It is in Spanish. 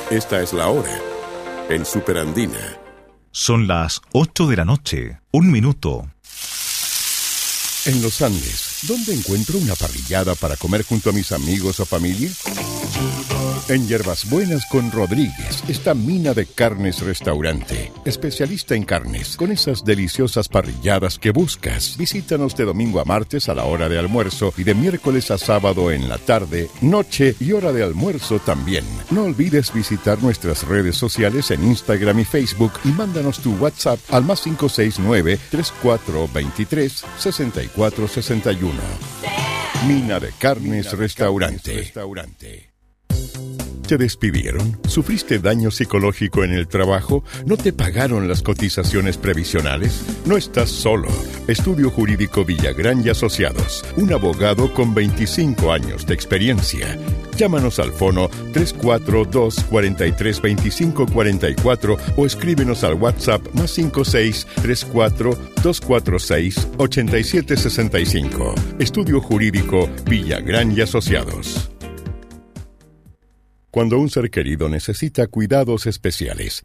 Esta es la hora en Superandina. Son las 8 de la noche, 1 minuto. En los Andes, ¿dónde encuentro una parrillada para comer junto a mis amigos o familia? En Hierbas Buenas con Rodríguez está Mina de Carnes Restaurante, especialista en carnes, con esas deliciosas parrilladas que buscas. Visítanos de domingo a martes a la hora de almuerzo y de miércoles a sábado en la tarde, noche y hora de almuerzo también. No olvides visitar nuestras redes sociales en Instagram y Facebook y mándanos tu WhatsApp al +569 3423 6461. Mina de Carnes Restaurante. ¿Te despidieron? ¿Sufriste daño psicológico en el trabajo? ¿No te pagaron las cotizaciones previsionales? No estás solo. Estudio Jurídico Villagrán y Asociados. Un abogado con 25 años de experiencia. Llámanos al fono 342-432544 o escríbenos al WhatsApp +56 34 246 8765. Estudio Jurídico Villagrán y Asociados. Cuando un ser querido necesita cuidados especiales,